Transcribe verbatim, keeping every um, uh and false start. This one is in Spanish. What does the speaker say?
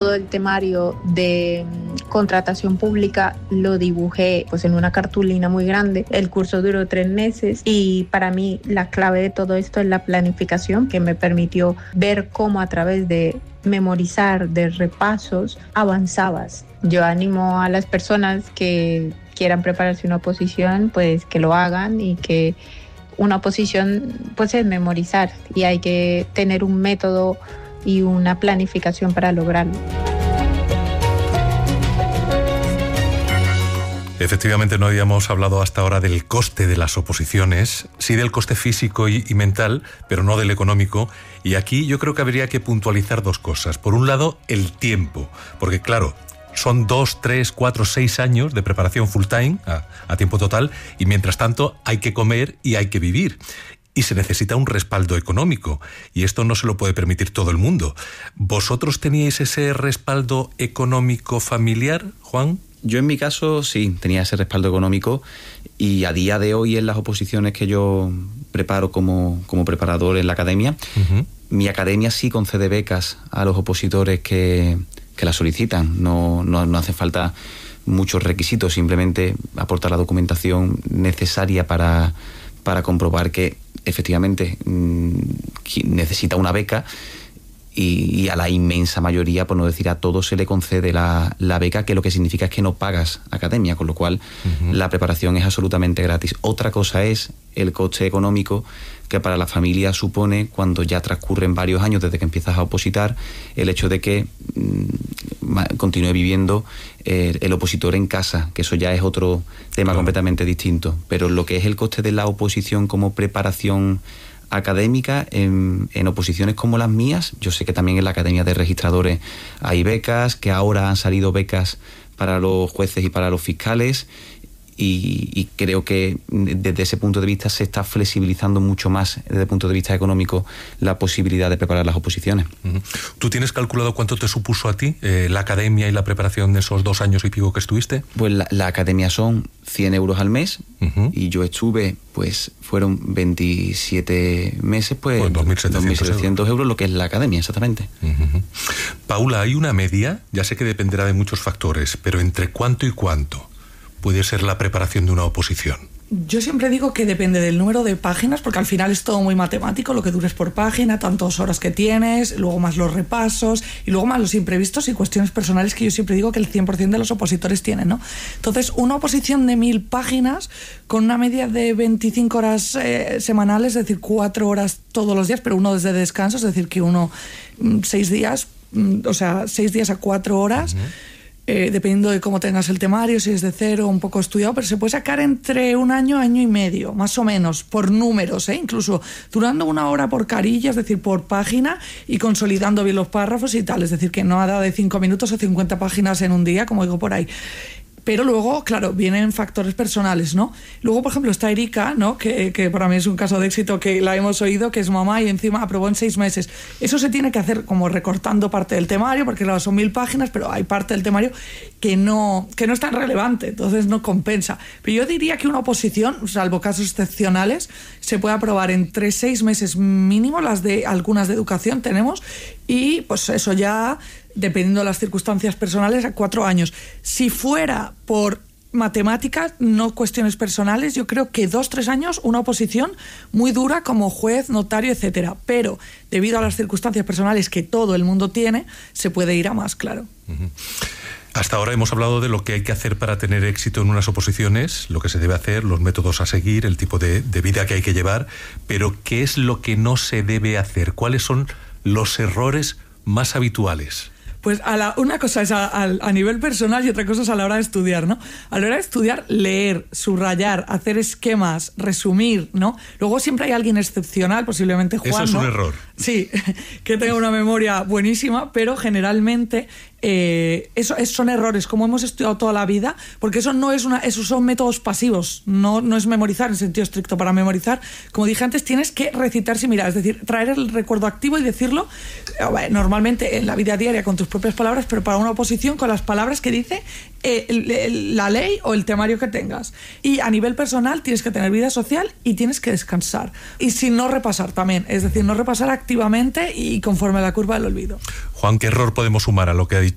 todo el temario de contratación pública lo dibujé pues en una cartulina muy grande. El curso duró tres meses y para mí la clave de todo esto es la planificación, que me permitió ver cómo a través de memorizar, de repasos, avanzabas. Yo animo a las personas que quieran prepararse una oposición, pues que lo hagan, y que una oposición pues es memorizar y hay que tener un método y una planificación para lograrlo. Efectivamente, no habíamos hablado hasta ahora del coste de las oposiciones, sí del coste físico y, y mental, pero no del económico. Y aquí yo creo que habría que puntualizar dos cosas. Por un lado, el tiempo, porque claro, son dos, tres, cuatro, seis años de preparación full time, a, a tiempo total, y mientras tanto hay que comer y hay que vivir. Y se necesita un respaldo económico, y esto no se lo puede permitir todo el mundo. ¿Vosotros teníais ese respaldo económico familiar, Juan? Yo en mi caso sí, tenía ese respaldo económico, y a día de hoy en las oposiciones que yo preparo como, como preparador en la academia, uh-huh. mi academia sí concede becas a los opositores que, que las solicitan. No, no, no hace falta muchos requisitos, simplemente aportar la documentación necesaria para, para comprobar que efectivamente mmm, necesita una beca. Y, y a la inmensa mayoría, por no decir a todos, se le concede la, la beca, que lo que significa es que no pagas academia, con lo cual uh-huh. la preparación es absolutamente gratis. Otra cosa es el coste económico que para la familia supone, cuando ya transcurren varios años desde que empiezas a opositar, el hecho de que mmm, continúe viviendo eh, el opositor en casa, que eso ya es otro tema claro. completamente distinto. Pero lo que es el coste de la oposición como preparación académica en, en oposiciones como las mías, yo sé que también en la Academia de Registradores hay becas, que ahora han salido becas para los jueces y para los fiscales, y, y creo que desde ese punto de vista se está flexibilizando mucho más desde el punto de vista económico la posibilidad de preparar las oposiciones. Uh-huh. ¿Tú tienes calculado cuánto te supuso a ti eh, la academia y la preparación de esos dos años y pico que estuviste? Pues la, la academia son cien euros al mes, uh-huh. y yo estuve, pues fueron veintisiete meses, pues, pues dos mil setecientos euros, lo que es la academia, exactamente. Uh-huh. Paula, ¿hay una media? Ya sé que dependerá de muchos factores, pero ¿entre cuánto y cuánto puede ser la preparación de una oposición? Yo siempre digo que depende del número de páginas, porque al final es todo muy matemático, lo que dures por página, tantas horas que tienes, luego más los repasos, y luego más los imprevistos y cuestiones personales, que yo siempre digo que el cien por ciento de los opositores tienen, ¿no? Entonces, una oposición de mil páginas con una media de veinticinco horas eh, semanales, es decir, cuatro horas todos los días, pero uno desde descanso, es decir, que uno seis días, o sea, seis días a cuatro horas, uh-huh. Eh, dependiendo de cómo tengas el temario, si es de cero, un poco estudiado, pero se puede sacar entre un año, año y medio, más o menos, por números, ¿eh? Incluso durando una hora por carilla, es decir, por página, y consolidando bien los párrafos y tal, es decir, que no ha de cinco minutos o cincuenta páginas en un día, como digo por ahí. Pero luego, claro, vienen factores personales, ¿no? Luego, por ejemplo, está Erika, ¿no? Que, que para mí es un caso de éxito, que la hemos oído, que es mamá y encima aprobó en seis meses. Eso se tiene que hacer como recortando parte del temario, porque claro, son mil páginas, pero hay parte del temario que no, que no es tan relevante, entonces no compensa. Pero yo diría que una oposición, salvo casos excepcionales, se puede aprobar entre seis meses mínimo, las de algunas de educación tenemos, y pues eso ya, dependiendo de las circunstancias personales, a cuatro años. Si fuera por matemáticas, no cuestiones personales, yo creo que dos, tres años, una oposición muy dura como juez, notario, etcétera. Pero debido a las circunstancias personales que todo el mundo tiene, se puede ir a más, claro. Uh-huh. Hasta ahora hemos hablado de lo que hay que hacer para tener éxito en unas oposiciones, lo que se debe hacer, los métodos a seguir, el tipo de, de vida que hay que llevar, pero ¿qué es lo que no se debe hacer? ¿Cuáles son los errores más habituales? Pues a la, una cosa es a, a, a nivel personal y otra cosa es a la hora de estudiar, ¿no? A la hora de estudiar, leer, subrayar, hacer esquemas, resumir, ¿no? Luego siempre hay alguien excepcional, posiblemente Juan, Eso es ¿no? un error. Sí, que tenga una memoria buenísima, pero generalmente eh, eso es, son errores, como hemos estudiado toda la vida, porque eso no es una, esos son métodos pasivos, no, no es memorizar en sentido estricto. Para memorizar, como dije antes, tienes que recitar sin mirar, es decir, traer el recuerdo activo y decirlo eh, normalmente en la vida diaria con tus propias palabras, pero para una oposición con las palabras que dice eh, el, el, la ley o el temario que tengas. Y a nivel personal tienes que tener vida social y tienes que descansar, y sin no repasar también, es decir, no repasar activamente y conforme a la curva del olvido. Juan, ¿qué error podemos sumar a lo que ha dicho